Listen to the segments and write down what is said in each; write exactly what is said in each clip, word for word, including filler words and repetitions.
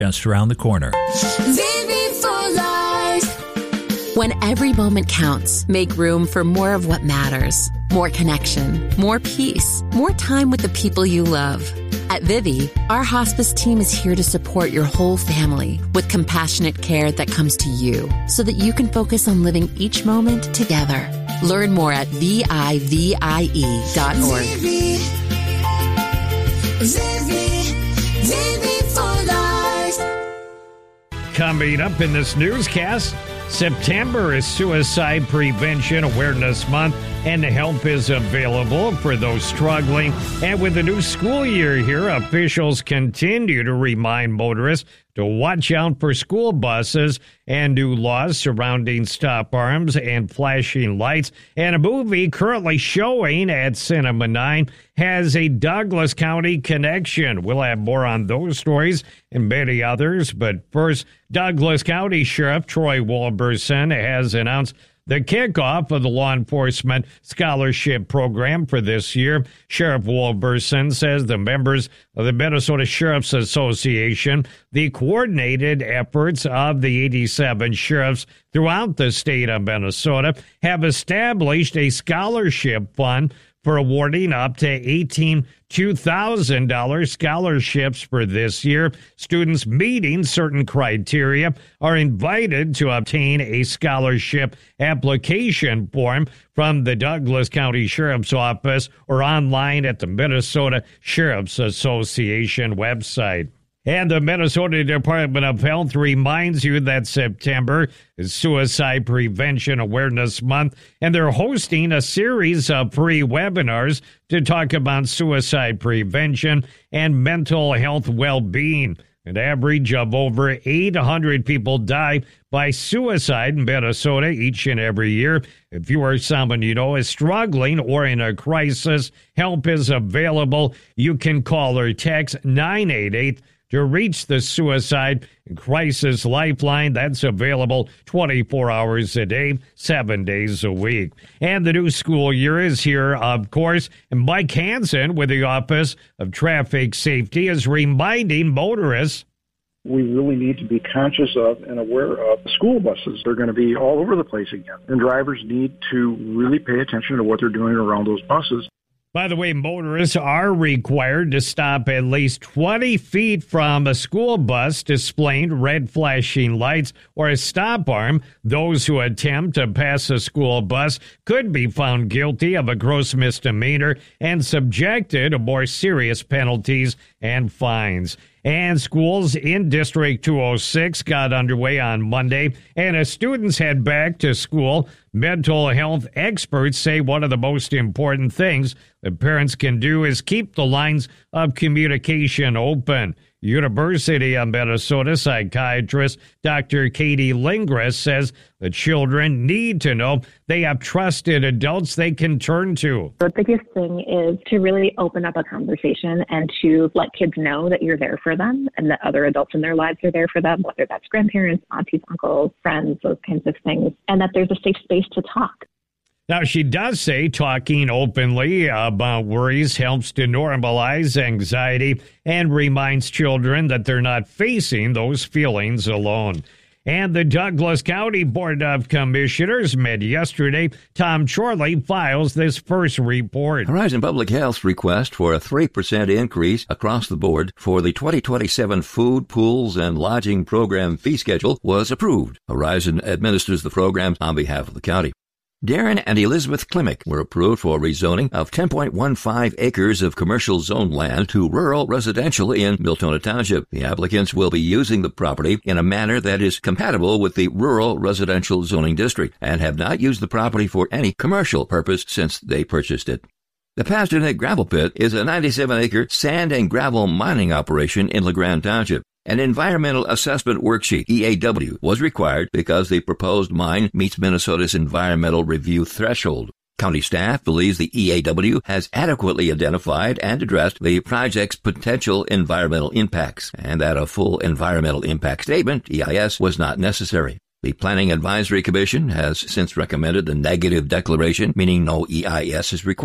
just around the corner. When every moment counts, make room for more of what matters. More connection, more peace, more time with the people you love. At Vivi, our hospice team is here to support your whole family with compassionate care that comes to you so that you can focus on living each moment together. Learn more at V I V I E dot org. Vivi, Vivi, Vivi for life. Coming up in this newscast, September is Suicide Prevention Awareness Month, and help is available for those struggling. And with the new school year here, officials continue to remind motorists to watch out for school buses and new laws surrounding stop arms and flashing lights. And a movie currently showing at Cinema nine has a Douglas County connection. We'll have more on those stories and many others. But first, Douglas County Sheriff Troy Wolberson has announced the kickoff of the Law Enforcement Scholarship Program for this year. Sheriff Wolberson says the members of the Minnesota Sheriff's Association, the coordinated efforts of the eighty-seven sheriffs throughout the state of Minnesota, have established a scholarship fund for awarding up to eighteen two thousand dollars scholarships for this year. Students meeting certain criteria are invited to obtain a scholarship application form from the Douglas County Sheriff's Office or online at the Minnesota Sheriff's Association website. And the Minnesota Department of Health reminds you that September is Suicide Prevention Awareness Month, and they're hosting a series of free webinars to talk about suicide prevention and mental health well-being. An average of over eight hundred people die by suicide in Minnesota each and every year. If you or someone you know is struggling or in a crisis, help is available. You can call or text nine eight eight to reach the Suicide Crisis Lifeline. That's available twenty-four hours a day, seven days a week. And the new school year is here, of course. And Mike Hansen with the Office of Traffic Safety is reminding motorists we really need to be conscious of and aware of school buses. They're going to be all over the place again. And drivers need to really pay attention to what they're doing around those buses. By the way, motorists are required to stop at least twenty feet from a school bus displaying red flashing lights or a stop arm. Those who attempt to pass a school bus could be found guilty of a gross misdemeanor and subjected to more serious penalties and fines. And schools in District two oh six got underway on Monday, and as students head back to school, mental health experts say one of the most important things that parents can do is keep the lines of communication open. University of Minnesota psychiatrist Doctor Katie Lindgren says the children need to know they have trusted adults they can turn to. The biggest thing is to really open up a conversation and to let kids know that you're there for them and that other adults in their lives are there for them, whether that's grandparents, aunties, uncles, friends, those kinds of things, and that there's a safe space to talk. Now, she does say talking openly about worries helps to normalize anxiety and reminds children that they're not facing those feelings alone. And the Douglas County Board of Commissioners met yesterday. Tom Chorley files this first report. Horizon Public Health's request for a three percent increase across the board for the twenty twenty-seven Food, Pools, and Lodging Program fee schedule was approved. Horizon administers the program on behalf of the county. Darren and Elizabeth Klimek were approved for rezoning of ten point one five acres of commercial zone land to rural residential in Miltona Township. The applicants will be using the property in a manner that is compatible with the rural residential zoning district and have not used the property for any commercial purpose since they purchased it. The Pasternak Gravel Pit is a ninety-seven acre sand and gravel mining operation in LeGrand Township. An environmental assessment worksheet, E A W, was required because the proposed mine meets Minnesota's environmental review threshold. County staff believes the E A W has adequately identified and addressed the project's potential environmental impacts, and that a full environmental impact statement, E I S, was not necessary. The Planning Advisory Commission has since recommended the negative declaration, meaning no E I S is required.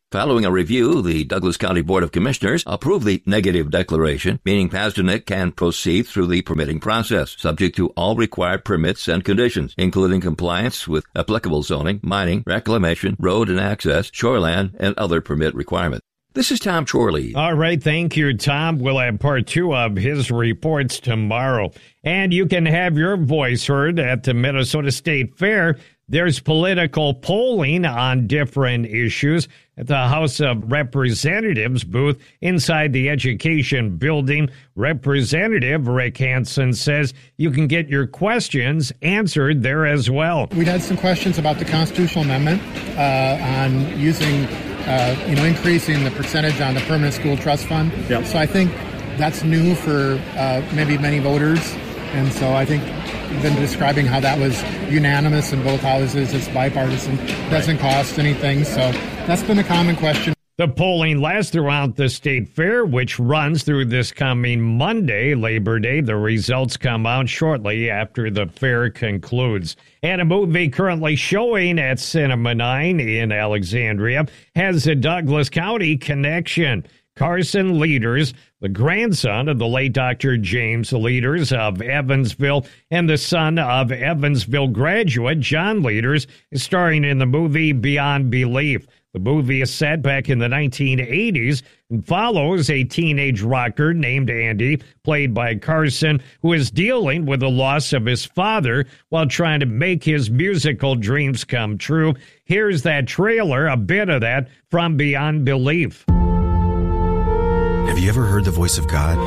Following a review, the Douglas County Board of Commissioners approved the negative declaration, meaning Pasdernick can proceed through the permitting process, subject to all required permits and conditions, including compliance with applicable zoning, mining, reclamation, road and access, shoreland, and other permit requirements. This is Tom Chorley. All right, thank you, Tom. We'll have part two of his reports tomorrow. And you can have your voice heard at the Minnesota State Fair. There's political polling on different issues at the House of Representatives booth inside the Education Building. Representative Rick Hansen says you can get your questions answered there as well. We had some questions about the constitutional amendment uh, on using, uh, you know, increasing the percentage on the permanent school trust fund. Yep. So I think that's new for uh, maybe many voters. And so I think we've been describing how that was unanimous in both houses. It's bipartisan, doesn't cost anything. So that's been a common question. The polling lasts throughout the state fair, which runs through this coming Monday, Labor Day. The results come out shortly after the fair concludes. And a movie currently showing at Cinema nine in Alexandria has a Douglas County connection. Carson Leaders, the grandson of the late Doctor James Leaders of Evansville and the son of Evansville graduate John Leaders, is starring in the movie Beyond Belief. The movie is set back in the nineteen eighties and follows a teenage rocker named Andy, played by Carson, who is dealing with the loss of his father while trying to make his musical dreams come true. Here's that trailer, a bit of that from Beyond Belief. Have you ever heard the voice of God?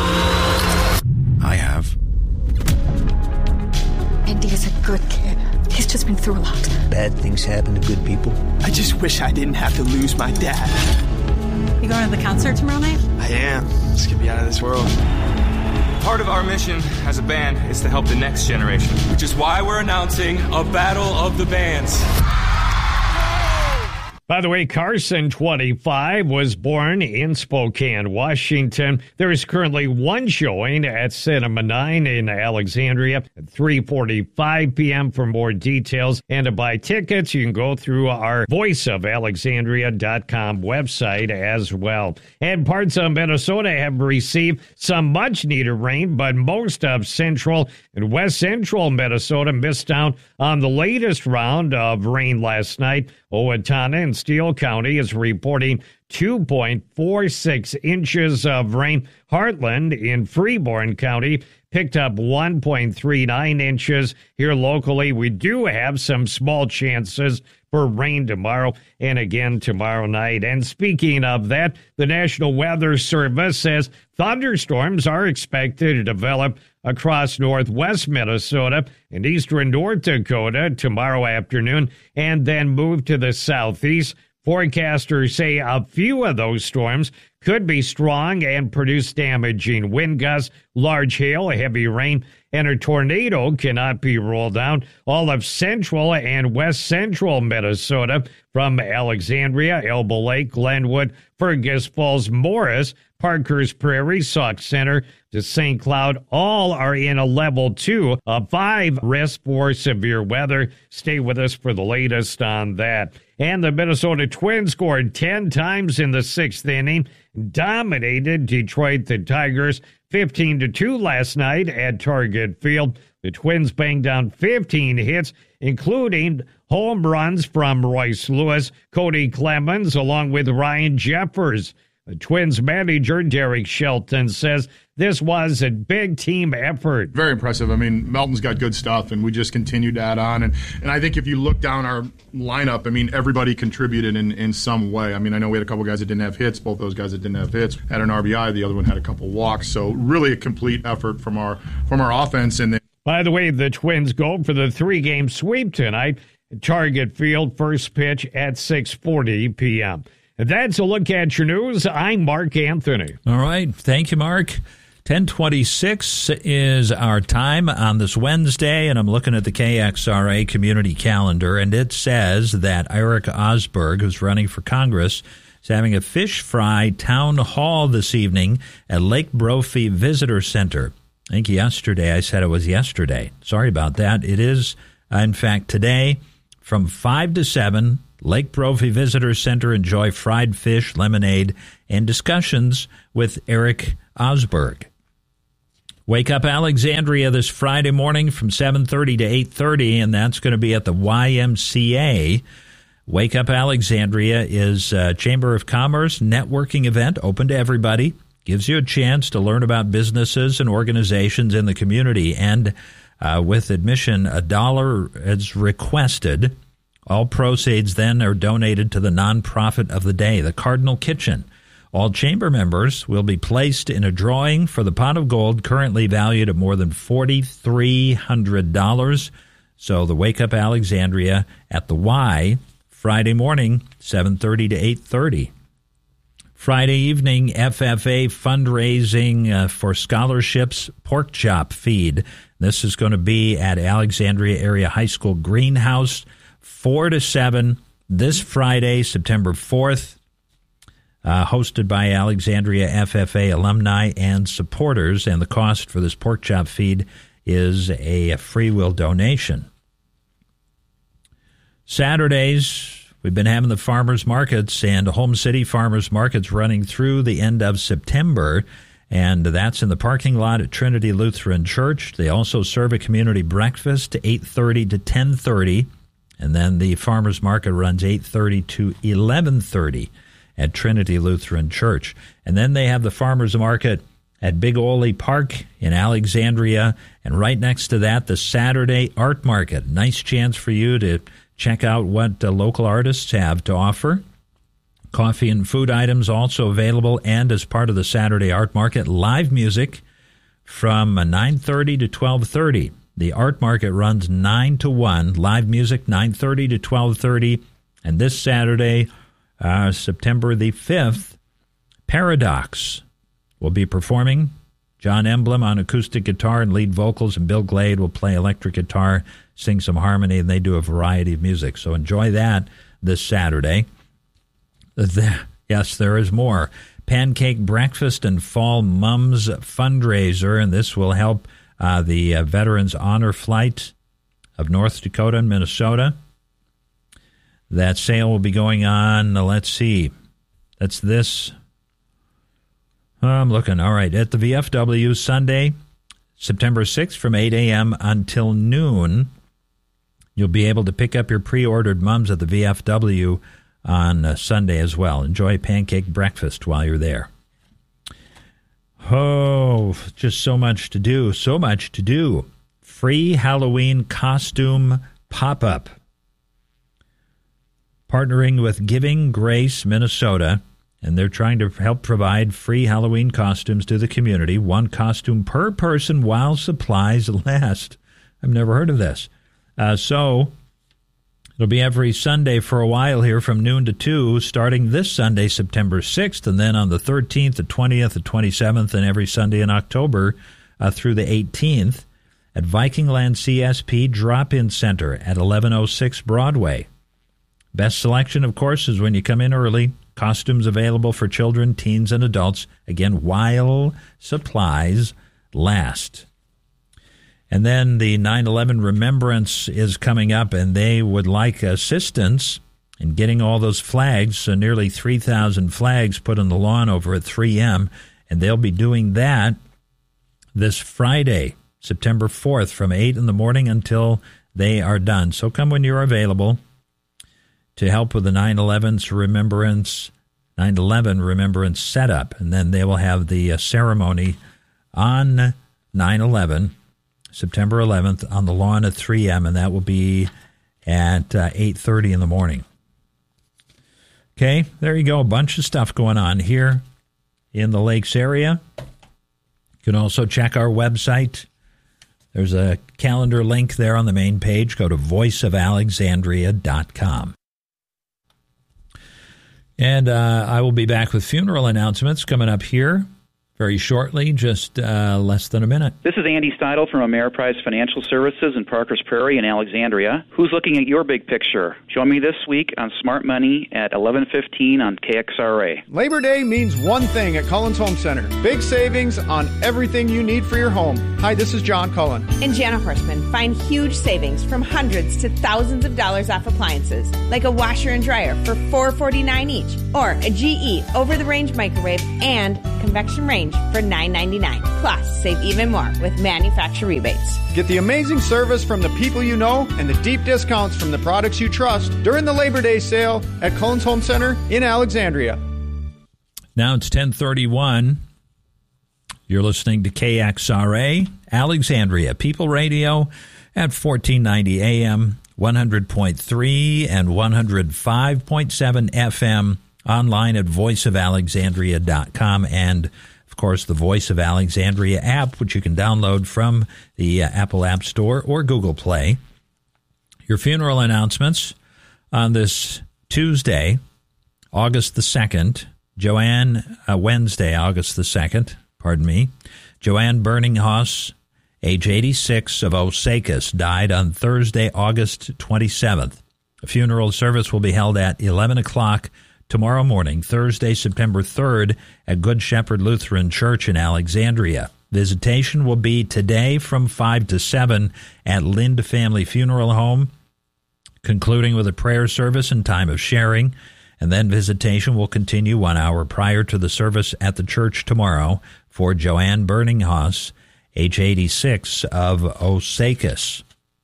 I have. Andy is a good kid. He's just been through a lot. Bad things happen to good people. I just wish I didn't have to lose my dad. You going to the concert tomorrow night? I am. This could be out of this world. Part of our mission as a band is to help the next generation, which is why we're announcing a battle of the bands. By the way, Carson, twenty-five, was born in Spokane, Washington. There is currently one showing at Cinema nine in Alexandria at three forty-five p.m. For more details and to buy tickets, you can go through our voice of alexandria dot com website as well. And parts of Minnesota have received some much-needed rain, but most of central and west central Minnesota missed out on the latest round of rain last night. Owatonna and Steele County is reporting two point four six inches of rain. Heartland in Freeborn County picked up one point three nine inches. Here locally, we do have some small chances for rain tomorrow and again tomorrow night. And speaking of that, the National Weather Service says thunderstorms are expected to develop across northwest Minnesota and eastern North Dakota tomorrow afternoon and then move to the southeast. Forecasters say a few of those storms could be strong and produce damaging wind gusts, large hail, heavy rain, and a tornado cannot be ruled out. All of central and west central Minnesota, from Alexandria, Elbow Lake, Glenwood, Fergus Falls, Morris, Parker's Prairie, Sauk Center to Saint Cloud, all are in a level two of five risk for severe weather. Stay with us for the latest on that. And the Minnesota Twins scored ten times in the sixth inning, dominated Detroit the Tigers fifteen to two last night at Target Field. The Twins banged down fifteen hits, including home runs from Royce Lewis, Cody Clemens, along with Ryan Jeffers. The Twins manager, Derek Shelton, says this was a big team effort. Very impressive. I mean, Melton's got good stuff, and we just continued to add on. And, and I think if you look down our lineup, I mean, everybody contributed in, in some way. I mean, I know we had a couple guys that didn't have hits. Both those guys that didn't have hits had an R B I. The other one had a couple walks. So really a complete effort from our from our offense. And then, by the way, the Twins go for the three-game sweep tonight at Target Field, first pitch at six forty p.m. That's a look at your news. I'm Mark Anthony. All right. Thank you, Mark. ten twenty-six is our time on this Wednesday, and I'm looking at the K X R A community calendar, and it says that Eric Osberg, who's running for Congress, is having a fish fry town hall this evening at Lake Brophy Visitor Center. I think yesterday, I said it was yesterday. Sorry about that. It is, in fact, today from five to seven Lake Brophy Visitor Center. Enjoy fried fish, lemonade, and discussions with Eric Osberg. Wake Up Alexandria this Friday morning from seven thirty to eight thirty, and that's going to be at the Y M C A. Wake Up Alexandria is a Chamber of Commerce networking event open to everybody. Gives you a chance to learn about businesses and organizations in the community. And uh, with admission, a dollar is requested. All proceeds then are donated to the nonprofit of the day, the Cardinal Kitchen. All chamber members will be placed in a drawing for the pot of gold, currently valued at more than four thousand three hundred dollars. So the Wake Up Alexandria at the Y, Friday morning, seven thirty to eight thirty. Friday evening, F F A fundraising uh, for scholarships pork chop feed. This is going to be at Alexandria Area High School Greenhouse, four to seven, this Friday, September fourth. Uh, hosted by Alexandria F F A alumni and supporters, and the cost for this pork chop feed is a free will donation. Saturdays, we've been having the farmers markets and Home City farmers markets running through the end of September, and that's in the parking lot at Trinity Lutheran Church. They also serve a community breakfast eight thirty to ten thirty, and then the farmers market runs eight thirty to eleven thirty. At Trinity Lutheran Church. And then they have the farmers market at Big Ole Park in Alexandria. And right next to that, the Saturday art market. Nice chance for you to check out what uh, local artists have to offer. Coffee and food items also available. And as part of the Saturday art market, live music from nine thirty to twelve thirty. The art market runs nine to one. Live music nine thirty to twelve thirty. And this Saturday, Uh, September the fifth, Paradox will be performing. John Emblem on acoustic guitar and lead vocals, and Bill Glade will play electric guitar, sing some harmony, and they do a variety of music. So enjoy that this Saturday. The, yes, there is more. Pancake Breakfast and Fall Mums fundraiser, and this will help uh, the uh, Veterans Honor Flight of North Dakota and Minnesota. That sale will be going on, let's see, that's this, I'm looking, all right, at the V F W Sunday, September sixth from eight a.m. until noon. You'll be able to pick up your pre-ordered mums at the V F W on uh, Sunday as well. Enjoy pancake breakfast while you're there. Oh, just so much to do, so much to do. Free Halloween costume pop-up. Partnering with Giving Grace Minnesota, and they're trying to help provide free Halloween costumes to the community, one costume per person while supplies last. I've never heard of this. Uh, so it'll be every Sunday for a while here from noon to two, starting this Sunday, September sixth, and then on the thirteenth, the twentieth, the twenty-seventh, and every Sunday in October uh, through the eighteenth at Vikingland C S P Drop-In Center at eleven oh six Broadway. Best selection, of course, is when you come in early. Costumes available for children, teens, and adults. Again, while supplies last. And then the nine eleven Remembrance is coming up, and they would like assistance in getting all those flags, so nearly three thousand flags put on the lawn over at three M, and they'll be doing that this Friday, September fourth, from eight in the morning until they are done. So come when you're available to help with the nine eleven's remembrance, nine eleven Remembrance setup. And then they will have the uh, ceremony on nine eleven, September eleventh, on the lawn at three M, and that will be at uh, eight thirty in the morning. Okay, there you go. A bunch of stuff going on here in the Lakes area. You can also check our website. There's a calendar link there on the main page. Go to voice of alexandria dot com. And uh, I will be back with funeral announcements coming up here very shortly, just uh, less than a minute. This is Andy Steidel from Ameriprise Financial Services in Parkers Prairie in Alexandria. Who's looking at your big picture? Join me this week on Smart Money at eleven fifteen on K X R A. Labor Day means one thing at Cullen's Home Center. Big savings on everything you need for your home. Hi, this is John Cullen. And Jana Horstman. Find huge savings from hundreds to thousands of dollars off appliances, like a washer and dryer for four dollars and forty-nine cents each, or a G E over-the-range microwave and convection range for nine ninety-nine. Plus, save even more with manufacturer rebates. Get the amazing service from the people you know and the deep discounts from the products you trust during the Labor Day sale at Cullen's Home Center in Alexandria. Now it's ten thirty-one. You're listening to K X R A, Alexandria People Radio at fourteen ninety A M, one hundred point three and one hundred five point seven F M, online at voice of alexandria dot com, and, of course, the Voice of Alexandria app, which you can download from the uh, Apple App Store or Google Play. Your funeral announcements on this Tuesday, August the second, Joanne, uh, Wednesday, August the second, pardon me, Joanne Burninghouse, age eighty-six, of Osakis, died on Thursday, August twenty-seventh. A funeral service will be held at eleven o'clock tomorrow morning, Thursday, September third, at Good Shepherd Lutheran Church in Alexandria. Visitation will be today from five to seven at Lind Family Funeral Home, concluding with a prayer service and time of sharing, and then visitation will continue one hour prior to the service at the church tomorrow for Joanne Burninghouse, age eighty-six, of Osakis.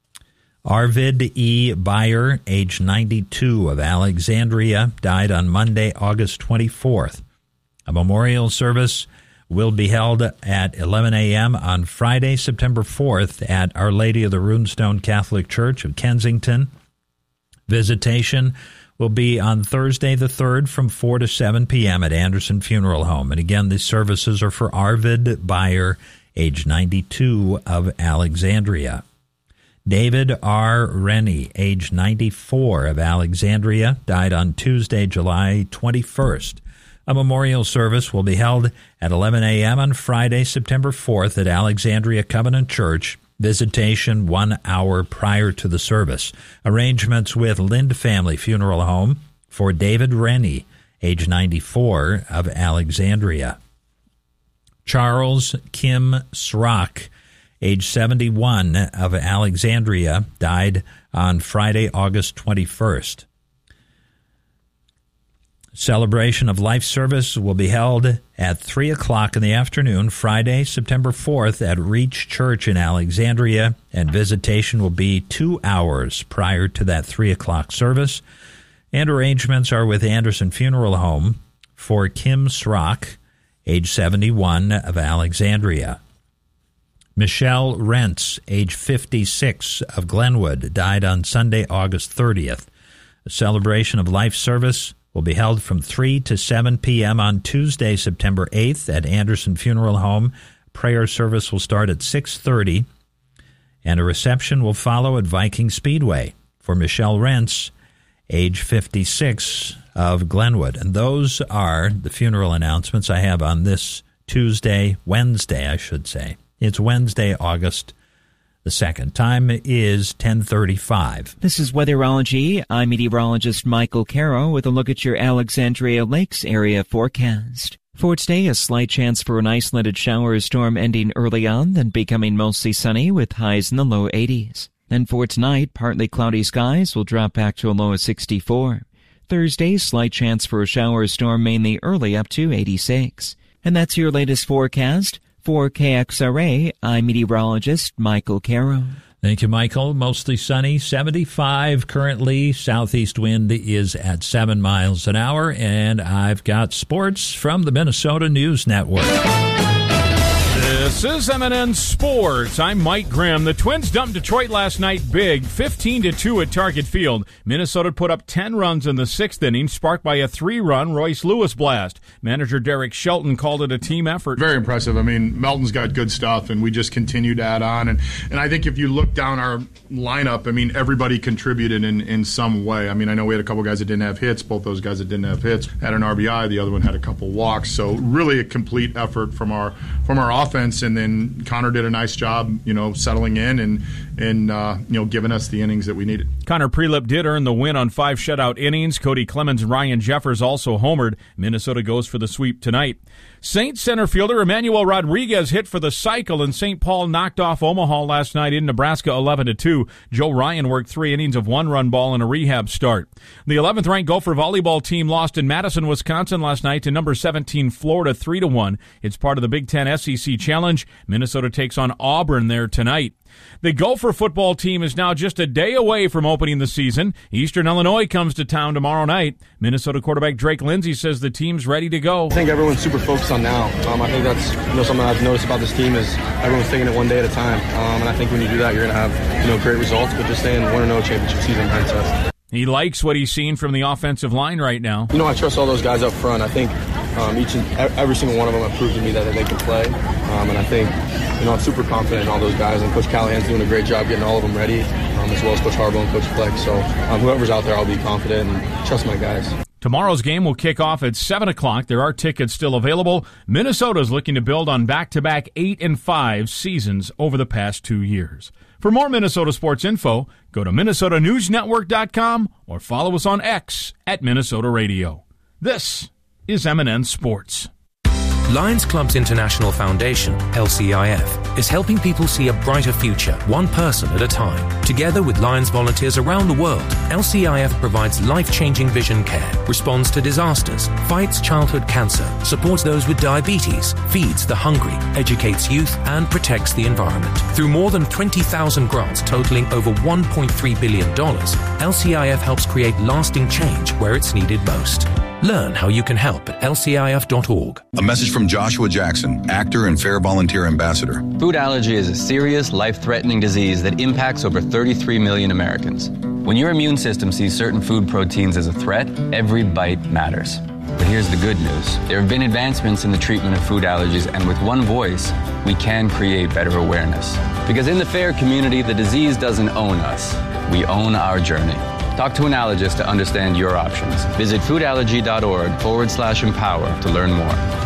Arvid E. Beyer, age ninety-two, of Alexandria, died on Monday, August twenty-fourth. A memorial service will be held at eleven A M on Friday, September fourth, at Our Lady of the Runestone Catholic Church of Kensington. Visitation will be on Thursday the third from four to seven P M at Anderson Funeral Home. And again, these services are for Arvid Beyer, age ninety-two, of Alexandria. David R. Rennie, age ninety-four, of Alexandria, died on Tuesday, July twenty-first. A memorial service will be held at eleven A M on Friday, September fourth, at Alexandria Covenant Church. Visitation one hour prior to the service. Arrangements with Lind Family Funeral Home for David Rennie, age ninety-four, of Alexandria. Charles Kim Srock, age seventy-one, of Alexandria, died on Friday, August twenty-first. Celebration of Life service will be held at three o'clock in the afternoon, Friday, September fourth, at Reach Church in Alexandria, and visitation will be two hours prior to that three o'clock service. And arrangements are with Anderson Funeral Home for Kim Srock, age seventy-one, of Alexandria. Michelle Rentz, age fifty-six, of Glenwood, died on Sunday, August thirtieth. A celebration of life service will be held from three to seven P M on Tuesday, September eighth, at Anderson Funeral Home. Prayer service will start at six thirty, and a reception will follow at Viking Speedway for Michelle Rentz, age fifty-six, of Glenwood. And those are the funeral announcements I have on this Tuesday, Wednesday, I should say. It's Wednesday, August the second. Time is ten thirty-five. This is Weatherology. I'm meteorologist Michael Caro with a look at your Alexandria Lakes area forecast. For today, a slight chance for an isolated shower or storm ending early on, then becoming mostly sunny with highs in the low eighties. Then for tonight, partly cloudy skies will drop back to a low of sixty-four. Thursday, slight chance for a shower or storm mainly early up to eighty-six. And that's your latest forecast. For K X R A, I'm meteorologist Michael Caro. Thank you, Michael. Mostly sunny, seventy-five currently. Southeast wind is at seven miles an hour. And I've got sports from the Minnesota News Network. This This is M and N Sports. I'm Mike Grimm. The Twins dumped Detroit last night big, fifteen to two at Target Field. Minnesota put up ten runs in the sixth inning, sparked by a three-run Royce Lewis blast. Manager Derek Shelton called it a team effort. Very impressive. I mean, Melton's got good stuff, and we just continue to add on. And, and I think if you look down our lineup, I mean, everybody contributed in, in some way. I mean, I know we had a couple guys that didn't have hits. Both those guys that didn't have hits had an R B I. The other one had a couple walks. So really a complete effort from our from our offense. And then Connor did a nice job, you know, settling in and and uh, you know giving us the innings that we needed. Connor Prelip did earn the win on five shutout innings. Cody Clemens and Ryan Jeffers also homered. Minnesota goes for the sweep tonight. Saints center fielder Emmanuel Rodriguez hit for the cycle, and Saint Paul knocked off Omaha last night in Nebraska eleven to two. Joe Ryan worked three innings of one-run ball in a rehab start. The eleventh ranked Gopher volleyball team lost in Madison, Wisconsin last night to number seventeen Florida three to one. It's part of the Big Ten S E C Challenge. Minnesota takes on Auburn there tonight. The Gopher football team is now just a day away from opening the season. Eastern Illinois comes to town tomorrow night. Minnesota quarterback Drake Lindsey says the team's ready to go. I think everyone's super focused on now. Um, I think that's you know something I've noticed about this team is everyone's taking it one day at a time. Um, and I think when you do that, you're going to have you know great results, but just staying one and oh championship season mindset. He likes what he's seen from the offensive line right now. You know, I trust all those guys up front. I think um, each and every single one of them have proved to me that, that they can play. Um, and I think, you know, I'm super confident in all those guys. And Coach Callahan's doing a great job getting all of them ready, um, as well as Coach Harbaugh and Coach Flex. So um, whoever's out there, I'll be confident and trust my guys. Tomorrow's game will kick off at seven o'clock. There are tickets still available. Minnesota's looking to build on back-to-back eight and five seasons over the past two years. For more Minnesota sports info, go to Minnesota News Network dot com or follow us on X at Minnesota Radio. This is M and N Sports. Lions Clubs International Foundation, L C I F, is helping people see a brighter future, one person at a time. Together with Lions volunteers around the world, L C I F provides life-changing vision care, responds to disasters, fights childhood cancer, supports those with diabetes, feeds the hungry, educates youth, and protects the environment. Through more than twenty thousand grants totaling over one point three billion dollars, L C I F helps create lasting change where it's needed most. Learn how you can help at L C I F dot org. A message from Joshua Jackson, actor and Fair Volunteer Ambassador. Food allergy is a serious, life-threatening disease that impacts over thirty-three million Americans. When your immune system sees certain food proteins as a threat, every bite matters. But here's the good news. There have been advancements in the treatment of food allergies, and with one voice, we can create better awareness. Because in the FAIR community, the disease doesn't own us. We own our journey. Talk to an allergist to understand your options. Visit foodallergy.org forward slash empower to learn more.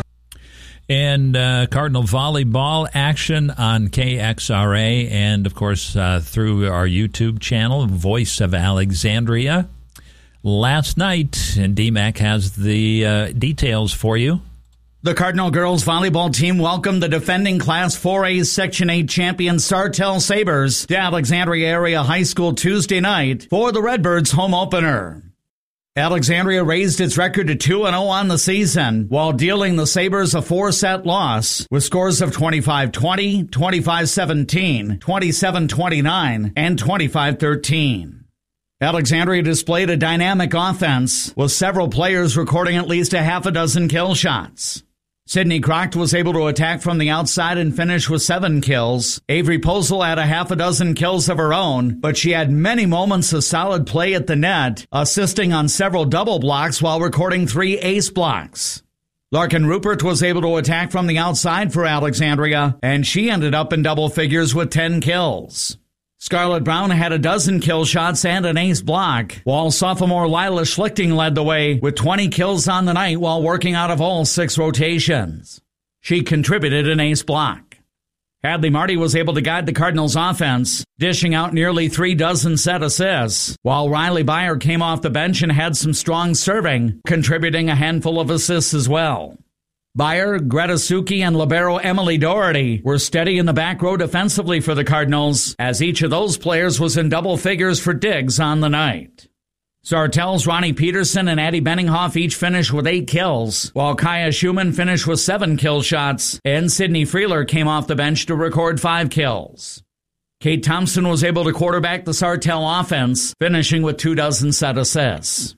And uh, Cardinal volleyball action on K X R A and, of course, uh, through our YouTube channel, Voice of Alexandria. Last night, and D MAC has the uh, details for you. The Cardinal girls volleyball team welcomed the defending Class four A Section eight champion Sartell Sabres to Alexandria Area High School Tuesday night for the Redbirds home opener. Alexandria raised its record to two and oh on the season while dealing the Sabres a four-set loss with scores of twenty-five twenty, twenty-five seventeen, twenty-seven twenty-nine, and twenty-five thirteen. Alexandria displayed a dynamic offense with several players recording at least a half a dozen kill shots. Sydney Croct was able to attack from the outside and finish with seven kills. Avery Posel had a half a dozen kills of her own, but she had many moments of solid play at the net, assisting on several double blocks while recording three ace blocks. Larkin Rupert was able to attack from the outside for Alexandria, and she ended up in double figures with ten kills. Scarlett Brown had a dozen kill shots and an ace block, while sophomore Lila Schlichting led the way with twenty kills on the night while working out of all six rotations. She contributed an ace block. Hadley Marty was able to guide the Cardinals' offense, dishing out nearly three dozen set assists, while Riley Byer came off the bench and had some strong serving, contributing a handful of assists as well. Byer, Greta Suki, and libero Emily Doherty were steady in the back row defensively for the Cardinals, as each of those players was in double figures for digs on the night. Sartell's Ronnie Peterson and Addie Benninghoff each finished with eight kills, while Kaya Schumann finished with seven kill shots, and Sydney Freeler came off the bench to record five kills. Kate Thompson was able to quarterback the Sartell offense, finishing with two dozen set assists.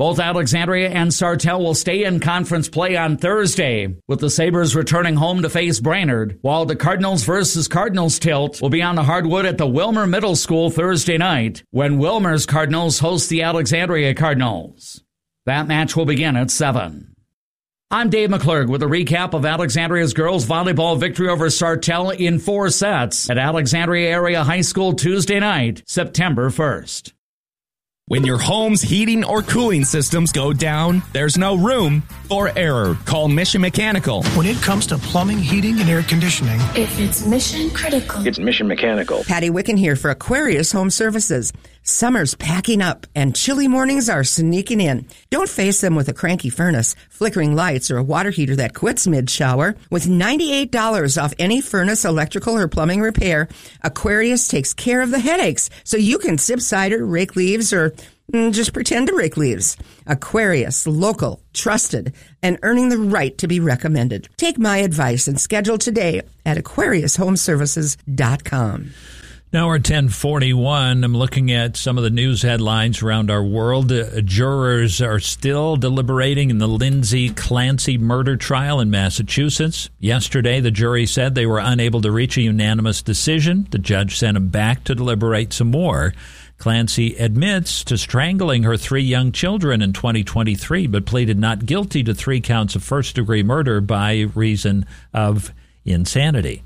Both Alexandria and Sartell will stay in conference play on Thursday, with the Sabres returning home to face Brainerd, while the Cardinals versus Cardinals tilt will be on the hardwood at the Wilmer Middle School Thursday night, when Wilmer's Cardinals host the Alexandria Cardinals. That match will begin at seven. I'm Dave McClurg with a recap of Alexandria's girls volleyball victory over Sartell in four sets at Alexandria Area High School Tuesday night, September first. When your home's heating or cooling systems go down, there's no room for error. Call Mission Mechanical. When it comes to plumbing, heating, and air conditioning, if it's mission critical, it's Mission Mechanical. Patty Wicken here for Aquarius Home Services. Summer's packing up and chilly mornings are sneaking in. Don't face them with a cranky furnace, flickering lights, or a water heater that quits mid-shower. With ninety-eight dollars off any furnace, electrical, or plumbing repair, Aquarius takes care of the headaches so you can sip cider, rake leaves, or mm, just pretend to rake leaves. Aquarius, local, trusted, and earning the right to be recommended. Take my advice and schedule today at aquarius home services dot com. Now we're ten forty-one. I'm looking at some of the news headlines around our world. Uh, jurors are still deliberating in the Lindsay Clancy murder trial in Massachusetts. Yesterday, the jury said they were unable to reach a unanimous decision. The judge sent them back to deliberate some more. Clancy admits to strangling her three young children in twenty twenty-three, but pleaded not guilty to three counts of first-degree murder by reason of insanity.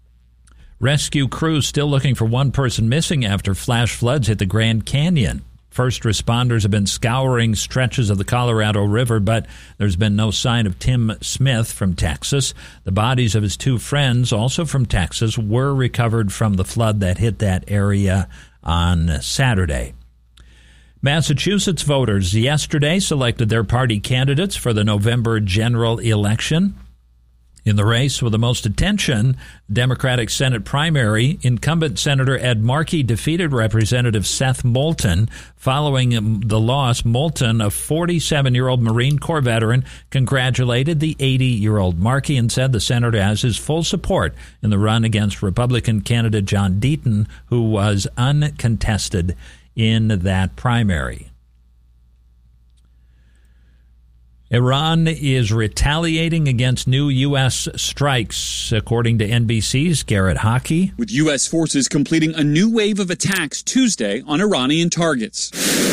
Rescue crews still looking for one person missing after flash floods hit the Grand Canyon. First responders have been scouring stretches of the Colorado River, but there's been no sign of Tim Smith from Texas. The bodies of his two friends, also from Texas, were recovered from the flood that hit that area on Saturday. Massachusetts voters yesterday selected their party candidates for the November general election. In the race with the most attention, Democratic Senate primary, incumbent Senator Ed Markey defeated Representative Seth Moulton. Following the loss, Moulton, a forty-seven-year-old Marine Corps veteran, congratulated the eighty-year-old Markey and said the senator has his full support in the run against Republican candidate John Deaton, who was uncontested in that primary. Iran is retaliating against new U S strikes, according to N B C's Garrett Hockey. With U S forces completing a new wave of attacks Tuesday on Iranian targets.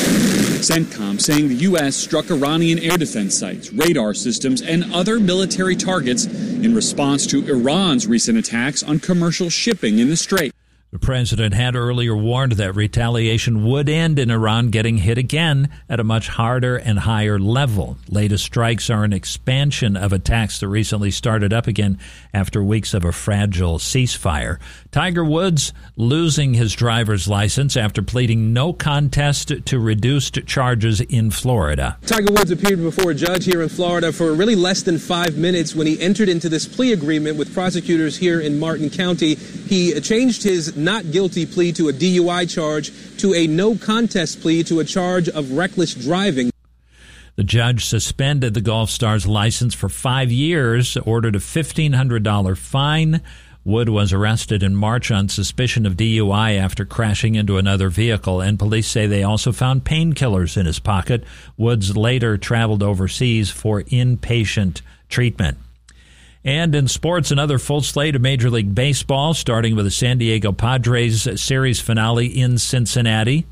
CENTCOM saying the U S struck Iranian air defense sites, radar systems, and other military targets in response to Iran's recent attacks on commercial shipping in the Strait. The president had earlier warned that retaliation would end in Iran getting hit again at a much harder and higher level. Latest strikes are an expansion of attacks that recently started up again after weeks of a fragile ceasefire. Tiger Woods losing his driver's license after pleading no contest to reduced charges in Florida. Tiger Woods appeared before a judge here in Florida for really less than five minutes when he entered into this plea agreement with prosecutors here in Martin County. He changed his not guilty plea to a D U I charge to a no contest plea to a charge of reckless driving. The judge suspended the Golf Star's license for five years, ordered a fifteen hundred dollars fine. Wood was arrested in March on suspicion of D U I after crashing into another vehicle, and police say they also found painkillers in his pocket. Woods later traveled overseas for inpatient treatment. And in sports, another full slate of Major League Baseball, starting with the San Diego Padres series finale in Cincinnati.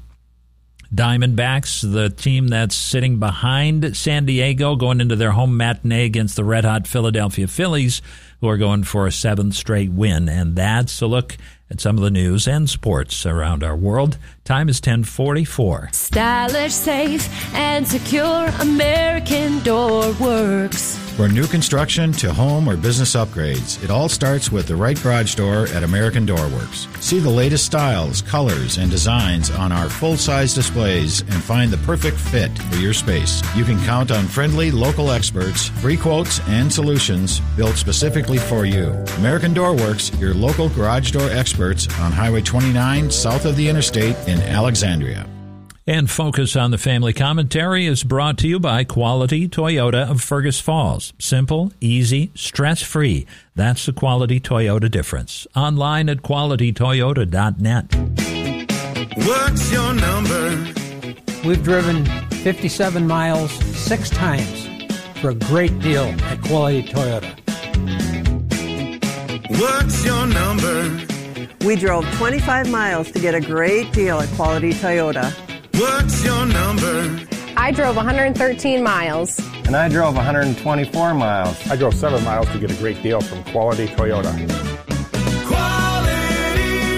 Diamondbacks, the team that's sitting behind San Diego, going into their home matinee against the red-hot Philadelphia Phillies, who are going for a seventh straight win. And that's a look at some of the news and sports around our world. Time is ten forty-four. Stylish, safe, and secure American Door Works. For new construction to home or business upgrades, it all starts with the right garage door at American Door Works. See the latest styles, colors, and designs on our full-size displays and find the perfect fit for your space. You can count on friendly local experts, free quotes, and solutions built specifically for you. American Door Works, your local garage door experts on Highway twenty-nine, south of the interstate in Alexandria. And Focus on the Family Commentary is brought to you by Quality Toyota of Fergus Falls. Simple, easy, stress-free. That's the Quality Toyota difference. Online at quality toyota dot net. What's your number? We've driven fifty-seven miles six times for a great deal at Quality Toyota. What's your number? We drove twenty-five miles to get a great deal at Quality Toyota. What's your number? I drove one hundred thirteen miles. And I drove one hundred twenty-four miles. I drove seven miles to get a great deal from Quality Toyota. Quality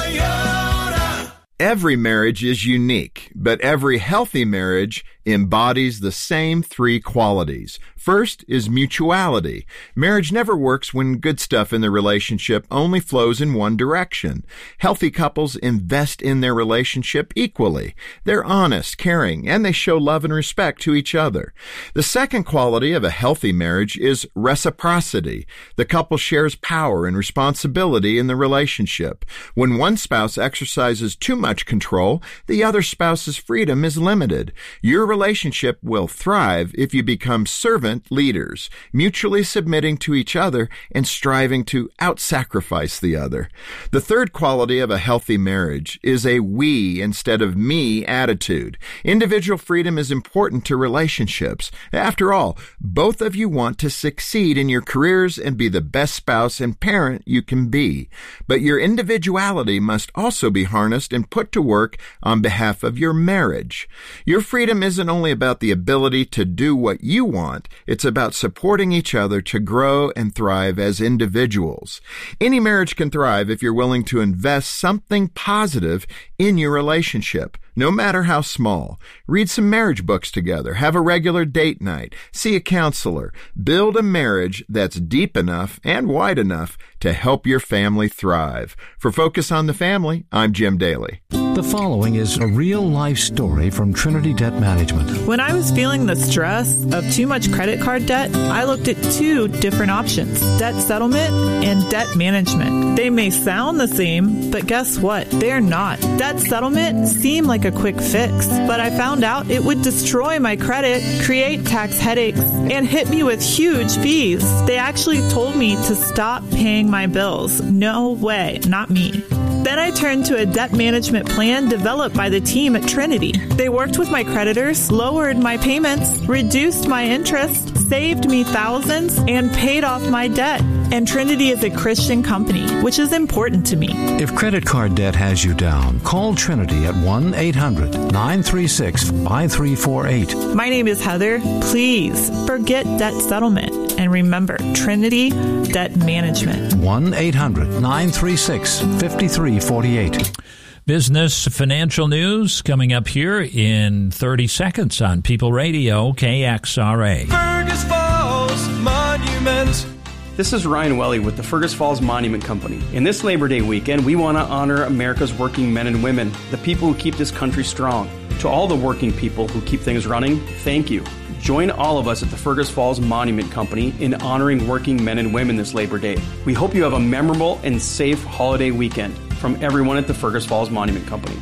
Toyota. Every marriage is unique, but every healthy marriage embodies the same three qualities. First is mutuality. Marriage never works when good stuff in the relationship only flows in one direction. Healthy couples invest in their relationship equally. They're honest, caring, and they show love and respect to each other. The second quality of a healthy marriage is reciprocity. The couple shares power and responsibility in the relationship. When one spouse exercises too much control, the other spouse's freedom is limited. Your relationship will thrive if you become servant leaders, mutually submitting to each other and striving to out-sacrifice the other. The third quality of a healthy marriage is a we instead of me attitude. Individual freedom is important to relationships. After all, both of you want to succeed in your careers and be the best spouse and parent you can be. But your individuality must also be harnessed and put to work on behalf of your marriage. Your freedom isn't only about the ability to do what you want, it's about supporting each other to grow and thrive as individuals. Any marriage can thrive if you're willing to invest something positive in your relationship, no matter how small. Read some marriage books together, have a regular date night, see a counselor, build a marriage that's deep enough and wide enough to help your family thrive. For Focus on the Family, I'm Jim Daly. The following is a real-life story from Trinity Debt Management. When I was feeling the stress of too much credit card debt, I looked at two different options, debt settlement and debt management. They may sound the same, but guess what? They're not. Debt settlement seemed like a quick fix, but I found out it would destroy my credit, create tax headaches, and hit me with huge fees. They actually told me to stop paying my bills. No way, not me. Then I turned to a debt management plan developed by the team at Trinity. They worked with my creditors, lowered my payments, reduced my interest, saved me thousands, and paid off my debt. And Trinity is a Christian company, which is important to me. If credit card debt has you down, call Trinity at one eight hundred nine three six five three four eight. My name is Heather. Please forget debt settlement. And remember, Trinity Debt Management. one eight hundred nine three six five three four eight. Business financial news coming up here in thirty seconds on People Radio, K X R A. Fergus Falls Monument. This is Ryan Welly with the Fergus Falls Monument Company. In this Labor Day weekend, we want to honor America's working men and women, the people who keep this country strong. To all the working people who keep things running, thank you. Join all of us at the Fergus Falls Monument Company in honoring working men and women this Labor Day. We hope you have a memorable and safe holiday weekend. From everyone at the Fergus Falls Monument Company.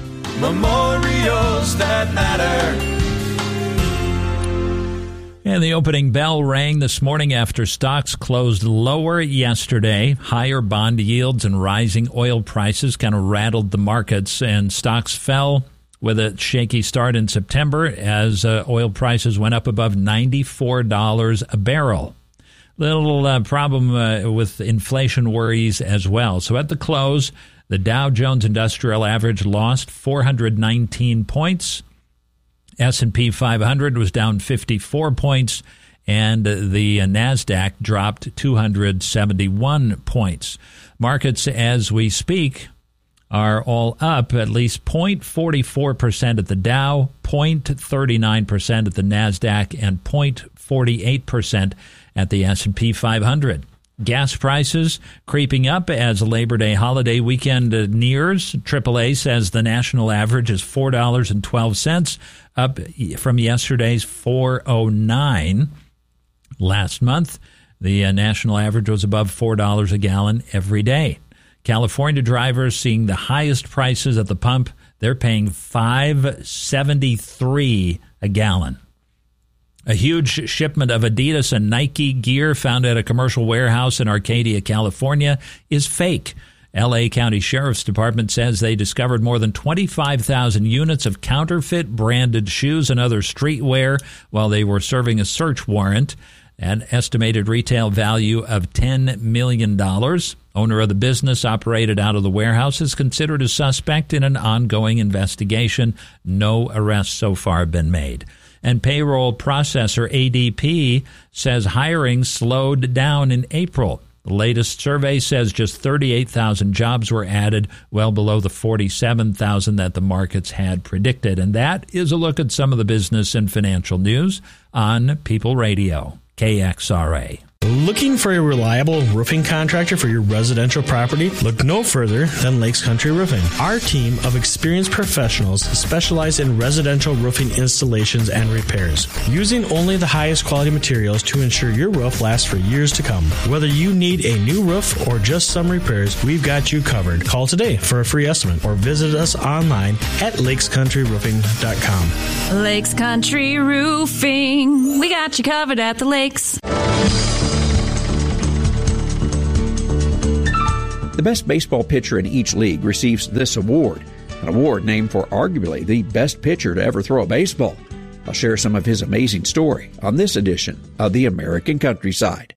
Memorials that matter. And the opening bell rang this morning after stocks closed lower yesterday. Higher bond yields and rising oil prices kind of rattled the markets, and stocks fell with a shaky start in September as uh, oil prices went up above ninety-four dollars a barrel. Little uh, problem uh, with inflation worries as well. So at the close, the Dow Jones Industrial Average lost four hundred nineteen points. S and P five hundred was down fifty-four points, and the NASDAQ dropped two hundred seventy-one points. Markets, as we speak, are all up at least zero point four four percent at the Dow, zero point three nine percent at the NASDAQ, and zero point four eight percent at the S and P five hundred. Gas prices creeping up as Labor Day holiday weekend nears. triple A says the national average is four dollars and twelve cents, up from yesterday's four dollars and nine cents. Last month, the uh, national average was above four dollars a gallon every day. California drivers seeing the highest prices at the pump. They're paying five dollars and seventy-three cents a gallon. A huge shipment of Adidas and Nike gear found at a commercial warehouse in Arcadia, California, is fake. L A County Sheriff's Department says they discovered more than twenty-five thousand units of counterfeit branded shoes and other streetwear while they were serving a search warrant. An estimated retail value of ten million dollars. Owner of the business, operated out of the warehouse, is considered a suspect in an ongoing investigation. No arrests so far have been made. And payroll processor A D P says hiring slowed down in April. The latest survey says just thirty-eight thousand jobs were added, well below the forty-seven thousand that the markets had predicted. And that is a look at some of the business and financial news on People Radio, K X R A. Looking for a reliable roofing contractor for your residential property? Look no further than Lakes Country Roofing. Our team of experienced professionals specialize in residential roofing installations and repairs, using only the highest quality materials to ensure your roof lasts for years to come. Whether you need a new roof or just some repairs, we've got you covered. Call today for a free estimate or visit us online at lakes country roofing dot com. Lakes Country Roofing. We got you covered at the lakes. The best baseball pitcher in each league receives this award, an award named for arguably the best pitcher to ever throw a baseball. I'll share some of his amazing story on this edition of the American Countryside.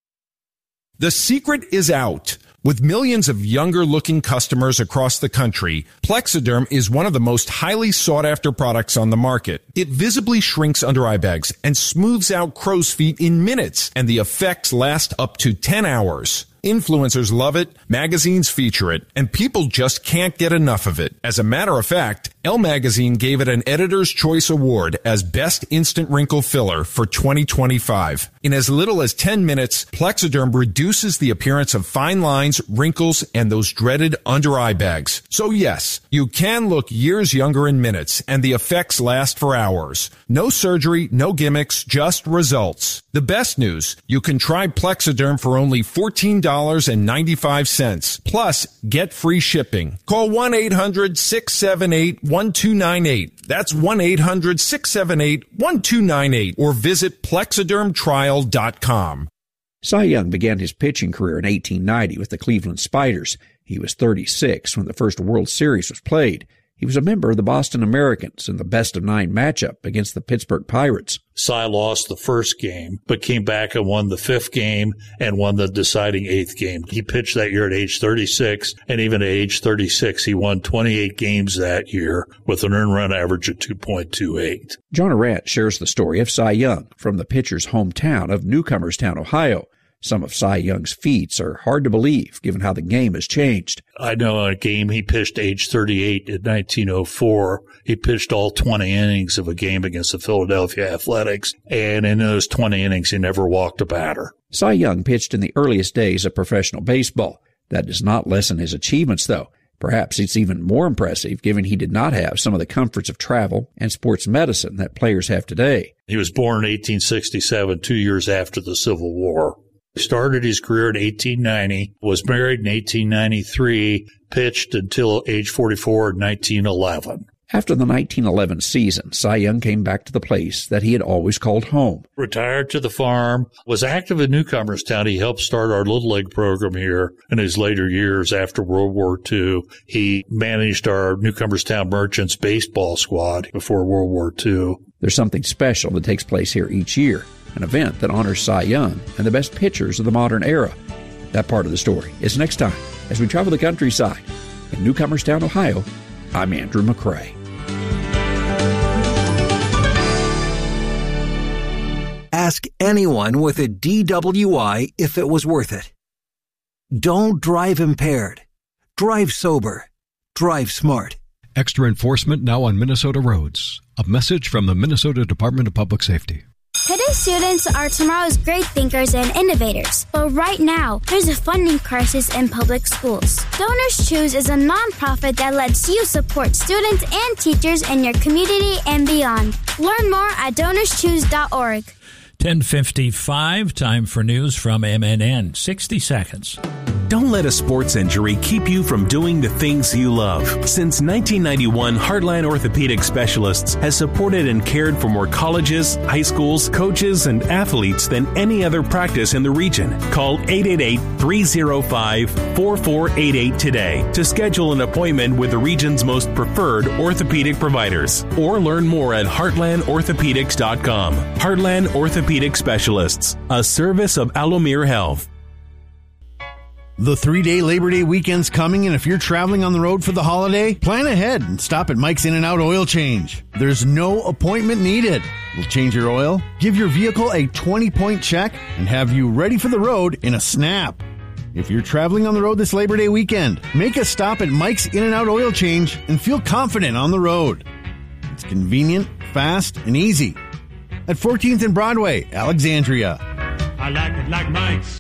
The secret is out. With millions of younger-looking customers across the country, Plexiderm is one of the most highly sought-after products on the market. It visibly shrinks under eye bags and smooths out crow's feet in minutes, and the effects last up to ten hours. Influencers love it, magazines feature it, and people just can't get enough of it. As a matter of fact, Elle Magazine gave it an Editor's Choice Award as Best Instant Wrinkle Filler for twenty twenty-five. In as little as ten minutes, Plexiderm reduces the appearance of fine lines, wrinkles, and those dreaded under-eye bags. So yes, you can look years younger in minutes, and the effects last for hours. No surgery, no gimmicks, just results. The best news, you can try Plexiderm for only fourteen dollars and ninety-five cents. Plus, get free shipping. Call one eight hundred six seven eight one two nine eight. That's one eight hundred six seven eight one two nine eight. Or visit plexiderm trial dot com. Cy Young began his pitching career in eighteen ninety with the Cleveland Spiders. He was thirty-six when the first World Series was played. He was a member of the Boston Americans in the best-of-nine matchup against the Pittsburgh Pirates. Cy lost the first game, but came back and won the fifth game and won the deciding eighth game. He pitched that year at age thirty-six, and even at age thirty-six, he won twenty-eight games that year with an earned run average of two point two eight. John Arant shares the story of Cy Young from the pitcher's hometown of Newcomerstown, Ohio. Some of Cy Young's feats are hard to believe, given how the game has changed. I know a game he pitched age thirty-eight in nineteen oh four. He pitched all twenty innings of a game against the Philadelphia Athletics, and in those twenty innings, he never walked a batter. Cy Young pitched in the earliest days of professional baseball. That does not lessen his achievements, though. Perhaps it's even more impressive, given he did not have some of the comforts of travel and sports medicine that players have today. He was born in eighteen sixty-seven, two years after the Civil War. He started his career in eighteen ninety, was married in eighteen ninety-three, pitched until age forty-four in nineteen eleven. After the nineteen eleven season, Cy Young came back to the place that he had always called home. Retired to the farm, was active in Newcomerstown. He helped start our Little League program here in his later years after World War Two. He managed our Newcomerstown Merchants baseball squad before World War Two. There's something special that takes place here each year, an event that honors Cy Young and the best pitchers of the modern era. That part of the story is next time as we travel the countryside. In Newcomerstown, Ohio, I'm Andrew McCrae. Ask anyone with a D W I if it was worth it. Don't drive impaired. Drive sober. Drive smart. Extra enforcement now on Minnesota roads. A message from the Minnesota Department of Public Safety. Today's students are tomorrow's great thinkers and innovators. But right now, there's a funding crisis in public schools. Donors Choose is a nonprofit that lets you support students and teachers in your community and beyond. Learn more at donors choose dot org. ten fifty-five, time for news from M N N. sixty seconds. Don't let a sports injury keep you from doing the things you love. Since nineteen ninety-one, Heartland Orthopedic Specialists has supported and cared for more colleges, high schools, coaches, and athletes than any other practice in the region. Call eight eight eight, three oh five, four four eight eight today to schedule an appointment with the region's most preferred orthopedic providers, or learn more at heartland orthopedics dot com. Heartland Orthopedic Specialists, a service of Alomere Health. The three-day Labor Day weekend's coming, and if you're traveling on the road for the holiday, plan ahead and stop at Mike's In-N-Out Oil Change. There's no appointment needed. We'll change your oil, give your vehicle a twenty-point check, and have you ready for the road in a snap. If you're traveling on the road this Labor Day weekend, make a stop at Mike's In-N-Out Oil Change and feel confident on the road. It's convenient, fast, and easy. At fourteenth and Broadway, Alexandria. I like it like Mike's.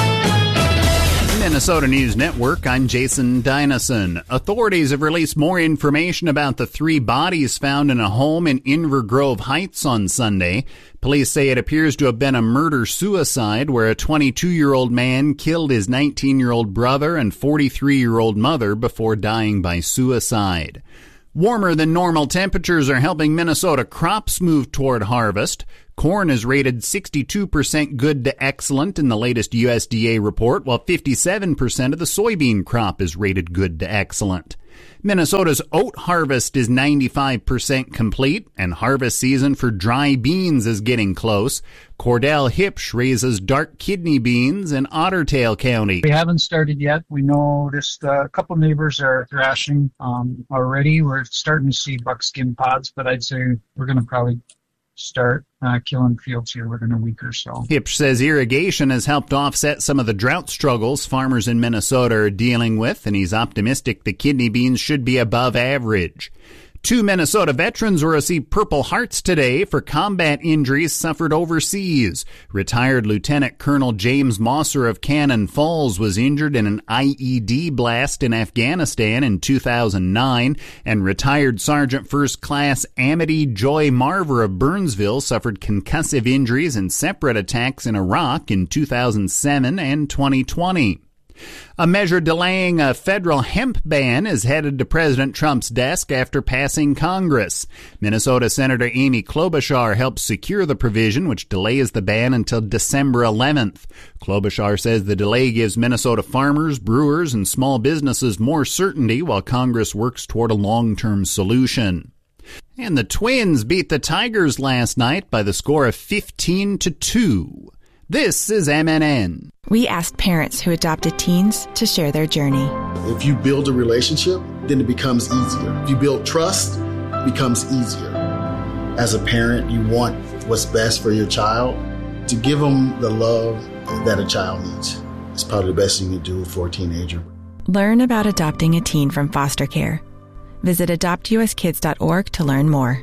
Minnesota News Network, I'm Jason Dynason. Authorities have released more information about the three bodies found in a home in Inver Grove Heights on Sunday. Police say it appears to have been a murder-suicide where a twenty-two-year-old man killed his nineteen-year-old brother and forty-three-year-old mother before dying by suicide. Warmer than normal temperatures are helping Minnesota crops move toward harvest. Corn is rated sixty-two percent good to excellent in the latest U S D A report, while fifty-seven percent of the soybean crop is rated good to excellent. Minnesota's oat harvest is ninety-five percent complete, and harvest season for dry beans is getting close. Cordell Hipsch raises dark kidney beans in Ottertail County. We haven't started yet. We noticed uh, a couple neighbors are thrashing um, already. We're starting to see buckskin pods, but I'd say we're going to probably start uh, killing fields here within a week or so. Hipsch says irrigation has helped offset some of the drought struggles farmers in Minnesota are dealing with, and he's optimistic the kidney beans should be above average. Two Minnesota veterans will receive Purple Hearts today for combat injuries suffered overseas. Retired Lieutenant Colonel James Mosser of Cannon Falls was injured in an I E D blast in Afghanistan in two thousand nine, and retired Sergeant First Class Amity Joy Marver of Burnsville suffered concussive injuries in separate attacks in Iraq in two thousand seven and twenty twenty. A measure delaying a federal hemp ban is headed to President Trump's desk after passing Congress. Minnesota Senator Amy Klobuchar helped secure the provision, which delays the ban until December eleventh. Klobuchar says the delay gives Minnesota farmers, brewers, and small businesses more certainty while Congress works toward a long-term solution. And the Twins beat the Tigers last night by the score of fifteen to two. This is M N N. We asked parents who adopted teens to share their journey. If you build a relationship, then it becomes easier. If you build trust, it becomes easier. As a parent, you want what's best for your child. To give them the love that a child needs is probably the best thing you can do for a teenager. Learn about adopting a teen from foster care. Visit adopt u s kids dot org to learn more.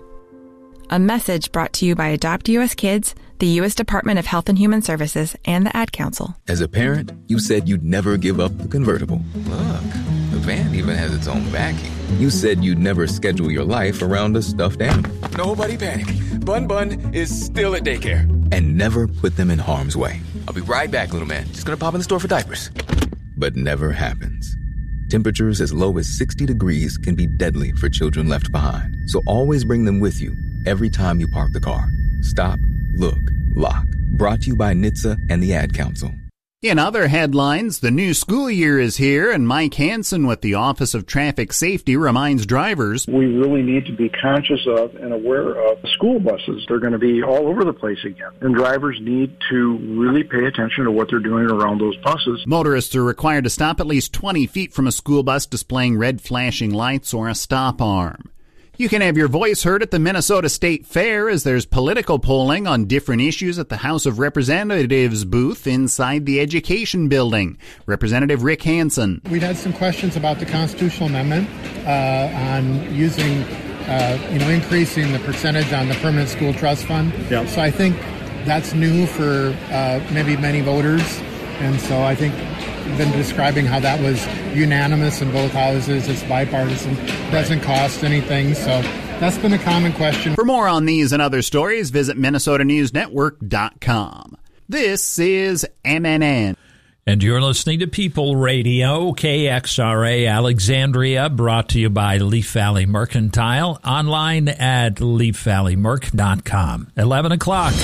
A message brought to you by Adopt U S Kids, the U S Department of Health and Human Services, and the Ad Council. As a parent, you said you'd never give up the convertible. Look, the van even has its own backing. You said you'd never schedule your life around a stuffed animal. Nobody panic. Bun Bun is still at daycare. And never put them in harm's way. I'll be right back, little man. Just gonna pop in the store for diapers. But never happens. Temperatures as low as sixty degrees can be deadly for children left behind. So always bring them with you every time you park the car. Stop, look, lock. Brought to you by N H T S A and the Ad Council. In other headlines, the new school year is here, and Mike Hansen with the Office of Traffic Safety reminds drivers, we really need to be conscious of and aware of school buses. They're going to be all over the place again, and drivers need to really pay attention to what they're doing around those buses. Motorists are required to stop at least twenty feet from a school bus displaying red flashing lights or a stop arm. You can have your voice heard at the Minnesota State Fair as there's political polling on different issues at the House of Representatives booth inside the Education Building. Representative Rick Hansen. We've had some questions about the constitutional amendment uh, on using, uh, you know, increasing the percentage on the Permanent School Trust Fund. Yep. So I think that's new for uh, maybe many voters. And so I think been describing how that was unanimous in both houses. It's bipartisan, doesn't cost anything. So that's been a common question. For more on these and other stories, visit Minnesota News Network dot com. This is M N N. And you're listening to People Radio, K X R A Alexandria, brought to you by Leaf Valley Mercantile, online at leaf valley merc dot com. eleven o'clock.